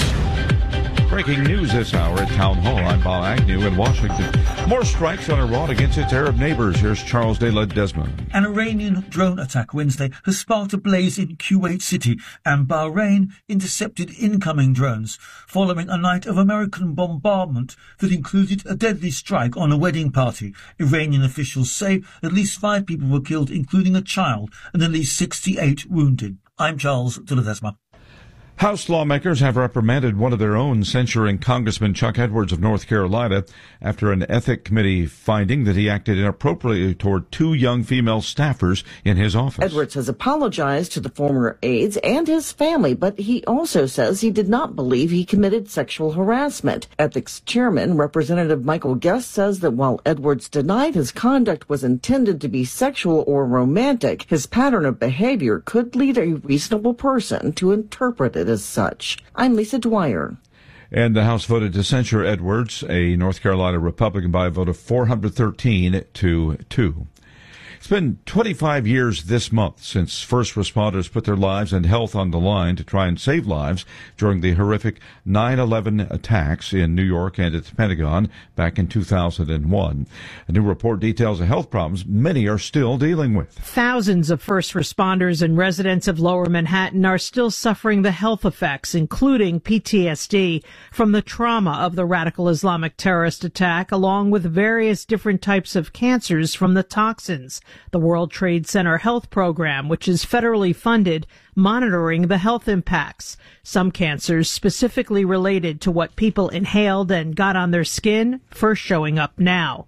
Breaking news this hour at Town Hall. I'm Bob Agnew in Washington. More strikes on Iran against its Arab neighbors. Here's Charles de la Desmond. An Iranian drone attack Wednesday has sparked a blaze in Kuwait City, and Bahrain intercepted incoming drones following a night of American bombardment that included a deadly strike on a wedding party. Iranian officials say at least five people were killed, including a child, and at least sixty-eight wounded. I'm Charles de la Desmond. House lawmakers have reprimanded one of their own, censuring Congressman Chuck Edwards of North Carolina after an ethics committee finding that he acted inappropriately toward two young female staffers in his office. Edwards has apologized to the former aides and his family, but he also says he did not believe he committed sexual harassment. Ethics chairman Representative Michael Guest says that while Edwards denied his conduct was intended to be sexual or romantic, his pattern of behavior could lead a reasonable person to interpret it as such. I'm Lisa Dwyer. And the House voted to censure Edwards, a North Carolina Republican, by a vote of four hundred thirteen to two. It's been twenty-five years this month since first responders put their lives and health on the line to try and save lives during the horrific nine eleven attacks in New York and at the Pentagon back in two thousand one. A new report details the health problems many are still dealing with. Thousands of first responders and residents of Lower Manhattan are still suffering the health effects, including P T S D, from the trauma of the radical Islamic terrorist attack, along with various different types of cancers from the toxins. The World Trade Center Health Program, which is federally funded, monitoring the health impacts. Some cancers specifically related to what people inhaled and got on their skin, first showing up now.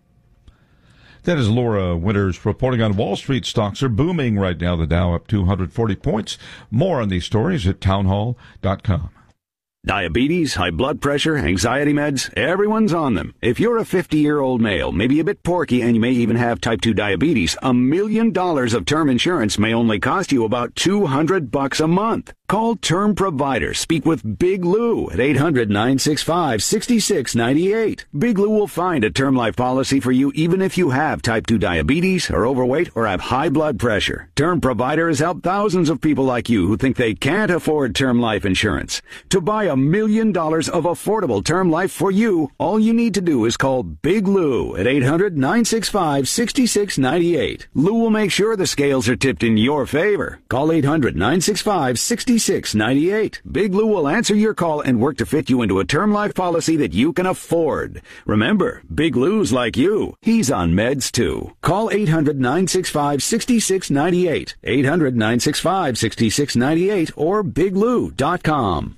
That is Laura Winters reporting on Wall Street. Stocks are booming right now. The Dow up two hundred forty points. More on these stories at townhall dot com. Diabetes, high blood pressure, anxiety meds, everyone's on them. If you're a fifty-year-old male, maybe a bit porky, and you may even have type two diabetes, a million dollars of term insurance may only cost you about two hundred bucks a month. Call Term Provider. Speak with Big Lou at eight hundred, nine six five, six six nine eight. Big Lou will find a term life policy for you even if you have type two diabetes, are overweight, or have high blood pressure. Term Provider has helped thousands of people like you who think they can't afford term life insurance. To buy a million dollars of affordable term life for you, all you need to do is call Big Lou at eight hundred, nine six five, six six nine eight. Lou will make sure the scales are tipped in your favor. Call eight hundred, nine six five, six six nine eight. Big Lou will answer your call and work to fit you into a term life policy that you can afford. Remember, Big Lou's like you. He's on meds too. Call eight hundred, nine six five, six six nine eight. eight hundred, nine six five, six six nine eight or big lou dot com.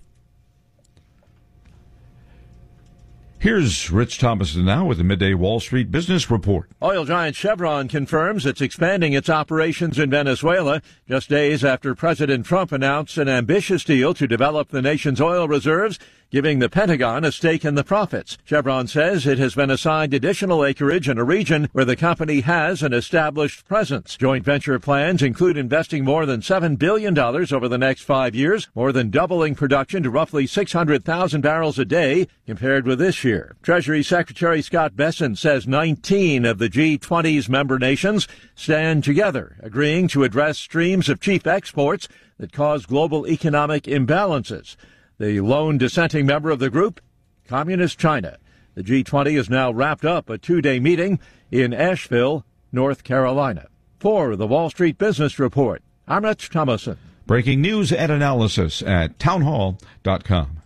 Here's Rich Thomason now with the Midday Wall Street Business Report. Oil giant Chevron confirms it's expanding its operations in Venezuela just days after President Trump announced an ambitious deal to develop the nation's oil reserves, giving the Pentagon a stake in the profits. Chevron says it has been assigned additional acreage in a region where the company has an established presence. Joint venture plans include investing more than seven billion dollars over the next five years, more than doubling production to roughly six hundred thousand barrels a day compared with this year. Treasury Secretary Scott Bessent says nineteen of the G twenty's member nations stand together, agreeing to address streams of cheap exports that cause global economic imbalances. The lone dissenting member of the group, Communist China. The G twenty has now wrapped up a two-day meeting in Asheville, North Carolina. For the Wall Street Business Report, I'm Rich Thomason. Breaking news and analysis at townhall dot com.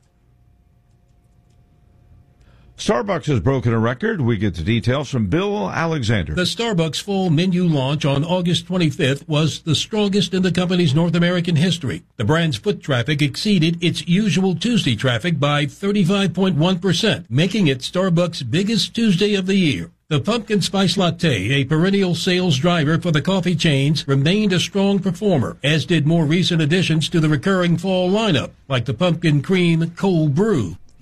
Starbucks has broken a record. We get the details from Bill Alexander. The Starbucks full menu launch on August twenty-fifth was the strongest in the company's North American history. The brand's foot traffic exceeded its usual Tuesday traffic by thirty-five point one percent, making it Starbucks' biggest Tuesday of the year. The pumpkin spice latte, a perennial sales driver for the coffee chains, remained a strong performer, as did more recent additions to the recurring fall lineup, like the pumpkin cream cold brew.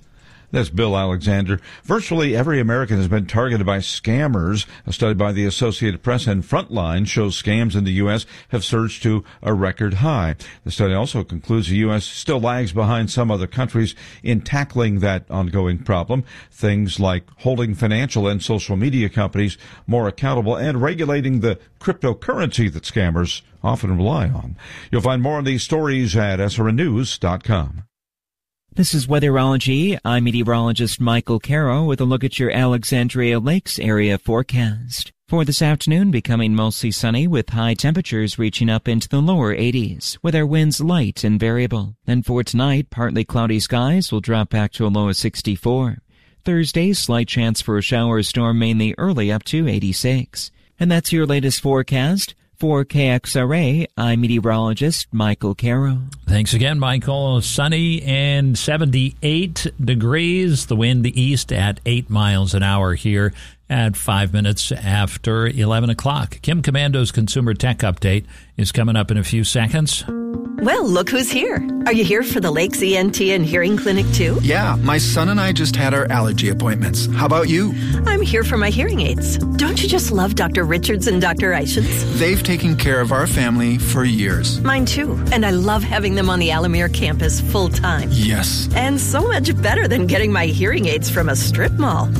That's Bill Alexander. Virtually every American has been targeted by scammers. A study by the Associated Press and Frontline shows scams in the U S have surged to a record high. The study also concludes the U S still lags behind some other countries in tackling that ongoing problem. Things like holding financial and social media companies more accountable and regulating the cryptocurrency that scammers often rely on. You'll find more on these stories at S R N news dot com. This is Weatherology. I'm meteorologist Michael Caro with a look at your Alexandria Lakes area forecast. For this afternoon, becoming mostly sunny with high temperatures reaching up into the lower eighties, with our winds light and variable. And for tonight, partly cloudy skies will drop back to a low of sixty-four. Thursday, slight chance for a shower or storm mainly early up to eighty-six. And that's your latest forecast. For K X R A, I'm meteorologist Michael Caro. Thanks again, Michael. Sunny and seventy-eight degrees. The wind east at eight miles an hour here at five minutes after eleven o'clock. Kim Commando's Consumer Tech Update is coming up in a few seconds. Well, look who's here. Are you here for the Lakes E N T and Hearing Clinic, too? Yeah, my son and I just had our allergy appointments. How about you? I'm here for my hearing aids. Don't you just love Doctor Richards and Doctor Eichens? They've taken care of our family for years. Mine, too. And I love having them on the Alamere campus full time. Yes. And so much better than getting my hearing aids from a strip mall.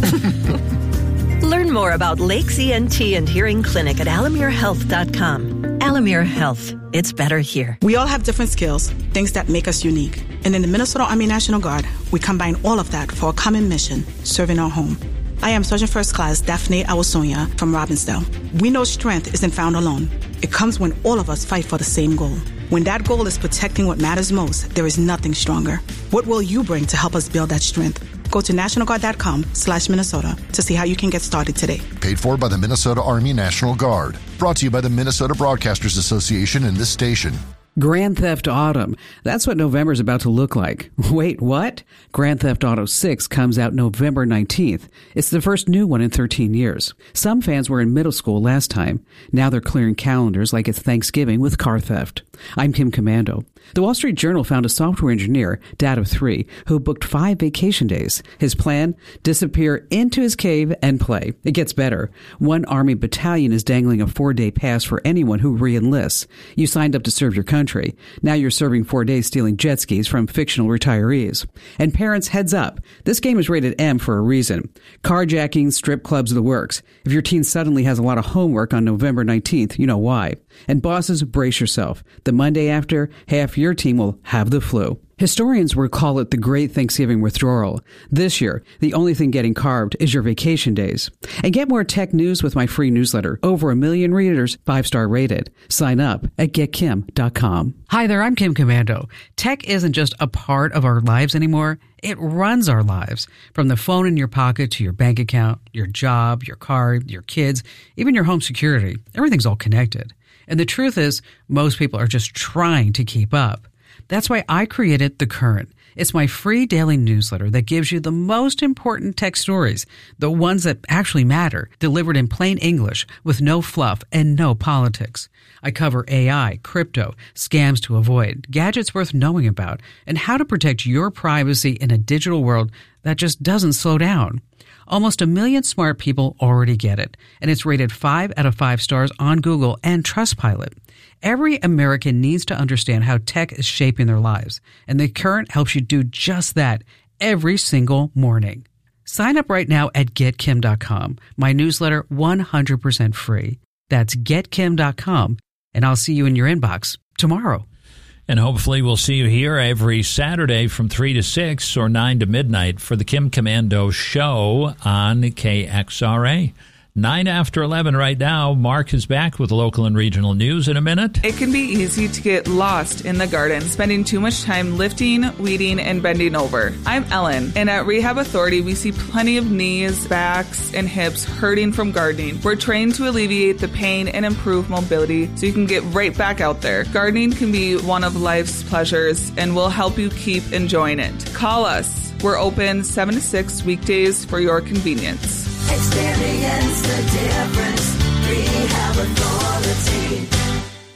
Learn more about Lakes E N T and Hearing Clinic at alamere health dot com. Alamere Health. It's better here. We all have different skills, things that make us unique. And in the Minnesota Army National Guard, we combine all of that for a common mission, serving our home. I am Sergeant First Class Daphne Awasonia from Robbinsdale. We know strength isn't found alone. It comes when all of us fight for the same goal. When that goal is protecting what matters most, there is nothing stronger. What will you bring to help us build that strength? Go to national guard dot com slash Minnesota to see how you can get started today. Paid for by the Minnesota Army National Guard. Brought to you by the Minnesota Broadcasters Association and this station. Grand Theft Autumn. That's what November's about to look like. Wait, what? Grand Theft Auto six comes out November nineteenth. It's the first new one in thirteen years. Some fans were in middle school last time. Now they're clearing calendars like it's Thanksgiving with car theft. I'm Kim Commando. The Wall Street Journal found a software engineer, Dad of Three, who booked five vacation days. His plan? Disappear into his cave and play. It gets better. One Army battalion is dangling a four-day pass for anyone who re-enlists. You signed up to serve your country. Now you're serving four days stealing jet skis from fictional retirees. And parents, heads up. This game is rated M for a reason. Carjacking, strip clubs, the works. If your teen suddenly has a lot of homework on November nineteenth, you know why. And bosses, brace yourself. The Monday after, half your team will have the flu. Historians will call it the Great Thanksgiving Withdrawal. This year, the only thing getting carved is your vacation days. And get more tech news with my free newsletter. Over a million readers, five-star rated. Sign up at get kim dot com. Hi there, I'm Kim Commando. Tech isn't just a part of our lives anymore. It runs our lives. From the phone in your pocket to your bank account, your job, your car, your kids, even your home security. Everything's all connected. And the truth is, most people are just trying to keep up. That's why I created The Current. It's my free daily newsletter that gives you the most important tech stories, the ones that actually matter, delivered in plain English with no fluff and no politics. I cover A I, crypto, scams to avoid, gadgets worth knowing about, and how to protect your privacy in a digital world that just doesn't slow down. Almost a million smart people already get it, and it's rated five out of five stars on Google and Trustpilot. Every American needs to understand how tech is shaping their lives, and The Current helps you do just that every single morning. Sign up right now at get kim dot com. My newsletter, one hundred percent free. That's get kim dot com, and I'll see you in your inbox tomorrow. And hopefully we'll see you here every Saturday from three to six or nine to midnight for the Kim Commando Show on K X R A. nine after eleven right now. Mark is back with local and regional news in a minute. It can be easy to get lost in the garden, spending too much time lifting, weeding, and bending over. I'm Ellen, and at Rehab Authority, we see plenty of knees, backs, and hips hurting from gardening. We're trained to alleviate the pain and improve mobility so you can get right back out there. Gardening can be one of life's pleasures, and we'll help you keep enjoying it. Call us. We're open seven to six weekdays for your convenience. Experience the difference. Rehab Authority.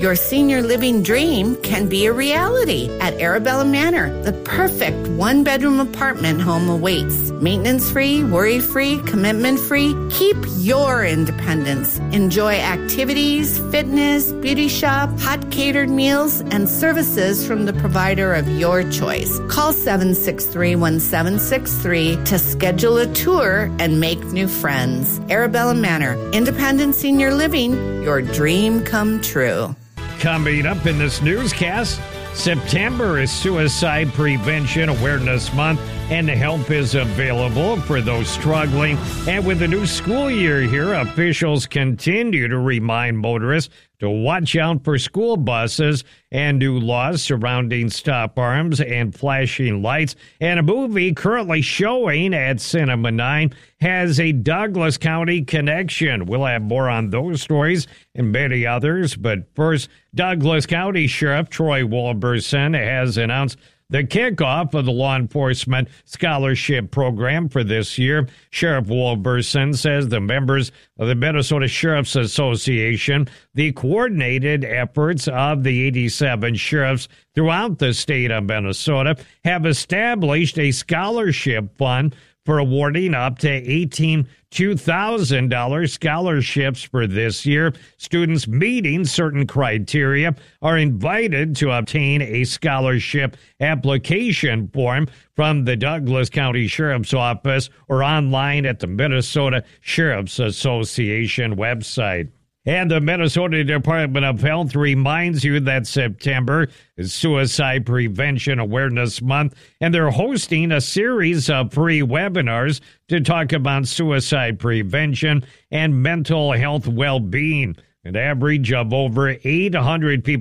Your senior living dream can be a reality at Arabella Manor. The perfect one-bedroom apartment home awaits. Maintenance-free, worry-free, commitment-free. Keep your independence. Enjoy activities, fitness, beauty shop, hot catered meals, and services from the provider of your choice. Call seven six three, one seven six three to schedule a tour and make new friends. Arabella Manor, independent senior living, your dream come true. Coming up in this newscast, September is Suicide Prevention Awareness Month, and help is available for those struggling. And with the new school year here, officials continue to remind motorists to watch out for school buses, and new laws surrounding stop arms and flashing lights. And a movie currently showing at Cinema nine has a Douglas County connection. We'll have more on those stories and many others. But first, Douglas County Sheriff Troy Wilberson has announced the kickoff of the Law Enforcement Scholarship Program for this year. Sheriff Wilberson says the members of the Minnesota Sheriff's Association, the coordinated efforts of the eighty-seven sheriffs throughout the state of Minnesota, have established a scholarship fund for awarding up to eighteen two thousand dollars scholarships for this year. Students meeting certain criteria are invited to obtain a scholarship application form from the Douglas County Sheriff's Office or online at the Minnesota Sheriff's Association website. And the Minnesota Department of Health reminds you that September is Suicide Prevention Awareness Month, and they're hosting a series of free webinars to talk about suicide prevention and mental health well-being. An average of over eight hundred people